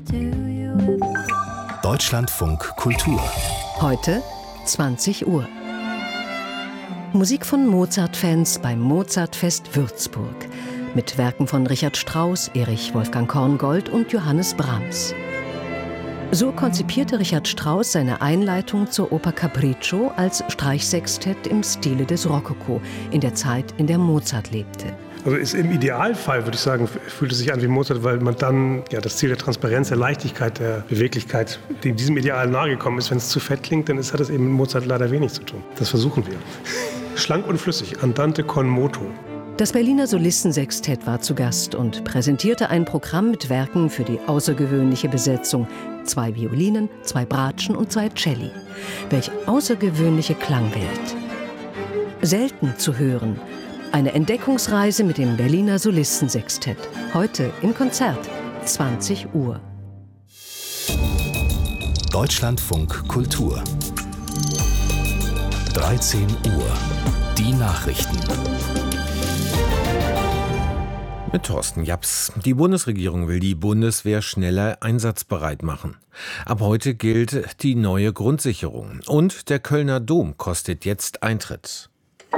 Deutschlandfunk Kultur. Heute 20 Uhr. Musik von Mozart-Fans beim Mozartfest Würzburg. Mit Werken von Richard Strauss, Erich Wolfgang Korngold und Johannes Brahms. So konzipierte Richard Strauss seine Einleitung zur Oper Capriccio als Streichsextett im Stile des Rokoko, in der Zeit, in der Mozart lebte. Also ist im Idealfall, würde ich sagen, fühlt es sich an wie Mozart, weil man dann das Ziel der Transparenz, der Leichtigkeit, der Beweglichkeit, die diesem Ideal nahegekommen ist. Wenn es zu fett klingt, dann hat es eben mit Mozart leider wenig zu tun. Das versuchen wir. Schlank und flüssig, andante con moto. Das Berliner Solistensextett war zu Gast und präsentierte ein Programm mit Werken für die außergewöhnliche Besetzung. 2 Violinen, 2 Bratschen und 2 Celli. Welch außergewöhnliche Klangwelt. Selten zu hören. Eine Entdeckungsreise mit dem Berliner Solistensextett. Heute im Konzert, 20 Uhr. Deutschlandfunk Kultur. 13 Uhr. Die Nachrichten. Mit Thorsten Japs. Die Bundesregierung will die Bundeswehr schneller einsatzbereit machen. Ab heute gilt die neue Grundsicherung. Und der Kölner Dom kostet jetzt Eintritt.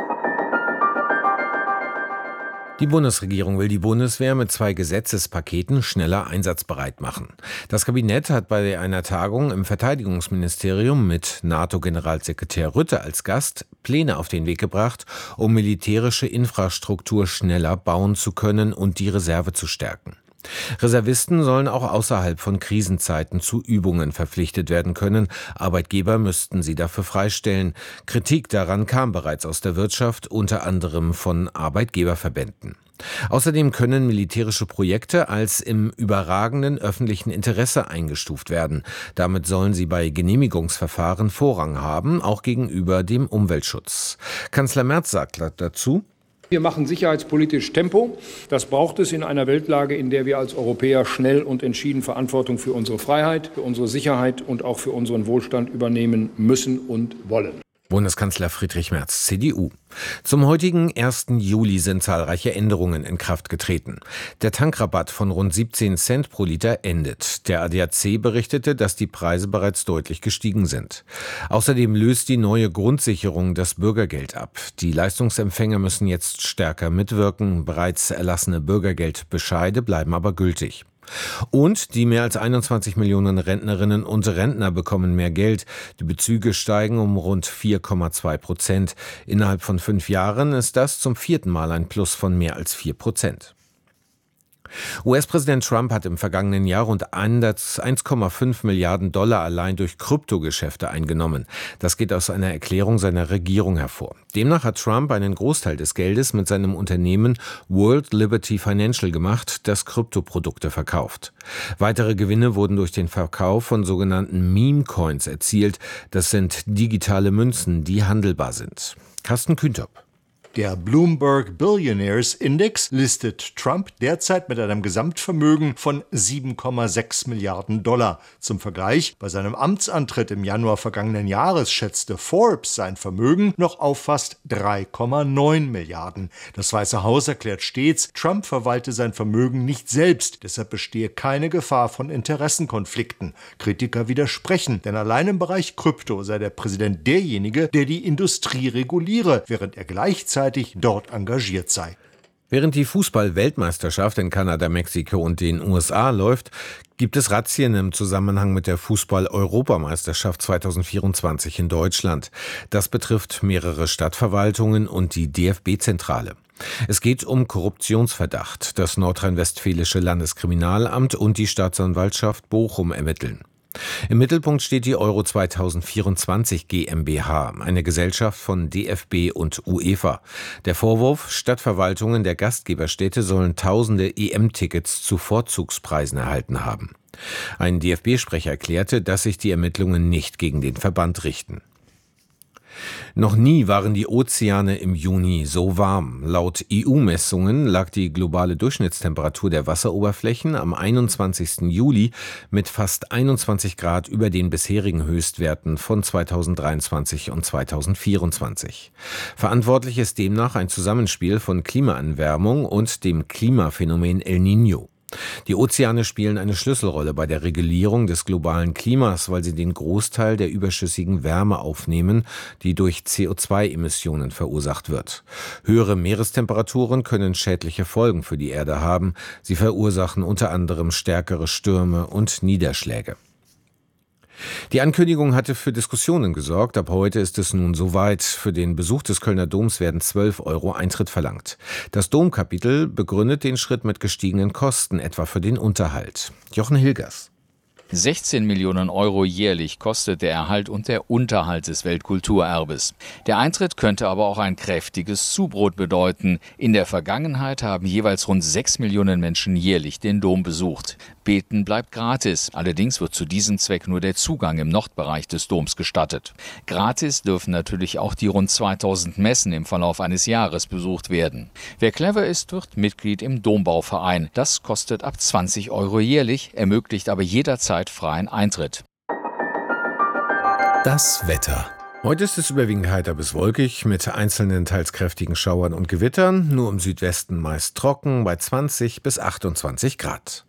Die Bundesregierung will die Bundeswehr mit 2 Gesetzespaketen schneller einsatzbereit machen. Das Kabinett hat bei einer Tagung im Verteidigungsministerium mit NATO-Generalsekretär Rutte als Gast Pläne auf den Weg gebracht, um militärische Infrastruktur schneller bauen zu können und die Reserve zu stärken. Reservisten sollen auch außerhalb von Krisenzeiten zu Übungen verpflichtet werden können. Arbeitgeber müssten sie dafür freistellen. Kritik daran kam bereits aus der Wirtschaft, unter anderem von Arbeitgeberverbänden. Außerdem können militärische Projekte als im überragenden öffentlichen Interesse eingestuft werden. Damit sollen sie bei Genehmigungsverfahren Vorrang haben, auch gegenüber dem Umweltschutz. Kanzler Merz sagt dazu: Wir machen sicherheitspolitisch Tempo. Das braucht es in einer Weltlage, in der wir als Europäer schnell und entschieden Verantwortung für unsere Freiheit, für unsere Sicherheit und auch für unseren Wohlstand übernehmen müssen und wollen. Bundeskanzler Friedrich Merz, CDU. Zum heutigen 1. Juli sind zahlreiche Änderungen in Kraft getreten. Der Tankrabatt von rund 17 Cent pro Liter endet. Der ADAC berichtete, dass die Preise bereits deutlich gestiegen sind. Außerdem löst die neue Grundsicherung das Bürgergeld ab. Die Leistungsempfänger müssen jetzt stärker mitwirken. Bereits erlassene Bürgergeldbescheide bleiben aber gültig. Und die mehr als 21 Millionen Rentnerinnen und Rentner bekommen mehr Geld. Die Bezüge steigen um rund 4,2%. Innerhalb von 5 Jahren ist das zum 4. Mal ein Plus von mehr als 4%. US-Präsident Trump hat im vergangenen Jahr rund 1,5 Milliarden Dollar allein durch Kryptogeschäfte eingenommen. Das geht aus einer Erklärung seiner Regierung hervor. Demnach hat Trump einen Großteil des Geldes mit seinem Unternehmen World Liberty Financial gemacht, das Kryptoprodukte verkauft. Weitere Gewinne wurden durch den Verkauf von sogenannten Meme-Coins erzielt. Das sind digitale Münzen, die handelbar sind. Carsten Küntop. Der Bloomberg Billionaires Index listet Trump derzeit mit einem Gesamtvermögen von 7,6 Milliarden Dollar. Zum Vergleich, bei seinem Amtsantritt im Januar vergangenen Jahres schätzte Forbes sein Vermögen noch auf fast 3,9 Milliarden. Das Weiße Haus erklärt stets, Trump verwalte sein Vermögen nicht selbst, deshalb bestehe keine Gefahr von Interessenkonflikten. Kritiker widersprechen, denn allein im Bereich Krypto sei der Präsident derjenige, der die Industrie reguliere, während er gleichzeitig dort engagiert sei. Während die Fußball-Weltmeisterschaft in Kanada, Mexiko und den USA läuft, gibt es Razzien im Zusammenhang mit der Fußball-Europameisterschaft 2024 in Deutschland. Das betrifft mehrere Stadtverwaltungen und die DFB-Zentrale. Es geht um Korruptionsverdacht. Das nordrhein-westfälische Landeskriminalamt und die Staatsanwaltschaft Bochum ermitteln. Im Mittelpunkt steht die Euro 2024 GmbH, eine Gesellschaft von DFB und UEFA. Der Vorwurf: Stadtverwaltungen der Gastgeberstädte sollen tausende EM-Tickets zu Vorzugspreisen erhalten haben. Ein DFB-Sprecher erklärte, dass sich die Ermittlungen nicht gegen den Verband richten. Noch nie waren die Ozeane im Juni so warm. Laut EU-Messungen lag die globale Durchschnittstemperatur der Wasseroberflächen am 21. Juli mit fast 21 Grad über den bisherigen Höchstwerten von 2023 und 2024. Verantwortlich ist demnach ein Zusammenspiel von Klimaerwärmung und dem Klimaphänomen El Niño. Die Ozeane spielen eine Schlüsselrolle bei der Regulierung des globalen Klimas, weil sie den Großteil der überschüssigen Wärme aufnehmen, die durch CO2-Emissionen verursacht wird. Höhere Meerestemperaturen können schädliche Folgen für die Erde haben. Sie verursachen unter anderem stärkere Stürme und Niederschläge. Die Ankündigung hatte für Diskussionen gesorgt. Ab heute ist es nun soweit. Für den Besuch des Kölner Doms werden 12 € Eintritt verlangt. Das Domkapitel begründet den Schritt mit gestiegenen Kosten, etwa für den Unterhalt. Jochen Hilgers. 16 Millionen € jährlich kostet der Erhalt und der Unterhalt des Weltkulturerbes. Der Eintritt könnte aber auch ein kräftiges Zubrot bedeuten. In der Vergangenheit haben jeweils rund 6 Millionen Menschen jährlich den Dom besucht. Beten bleibt gratis. Allerdings wird zu diesem Zweck nur der Zugang im Nordbereich des Doms gestattet. Gratis dürfen natürlich auch die rund 2000 Messen im Verlauf eines Jahres besucht werden. Wer clever ist, wird Mitglied im Dombauverein. Das kostet ab 20 € jährlich, ermöglicht aber jederzeit freien Eintritt. Das Wetter. Heute ist es überwiegend heiter bis wolkig mit einzelnen teils kräftigen Schauern und Gewittern, nur im Südwesten meist trocken bei 20 bis 28 Grad.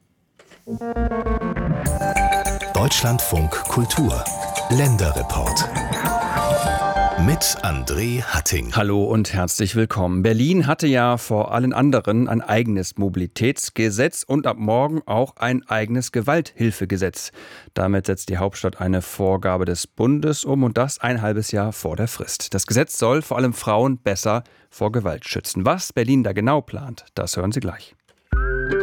Deutschlandfunk Kultur. Länderreport. Mit André Hatting. Hallo und herzlich willkommen. Berlin hatte ja vor allen anderen ein eigenes Mobilitätsgesetz und ab morgen auch ein eigenes Gewalthilfegesetz. Damit setzt die Hauptstadt eine Vorgabe des Bundes um und das ein halbes Jahr vor der Frist. Das Gesetz soll vor allem Frauen besser vor Gewalt schützen. Was Berlin da genau plant, das hören Sie gleich.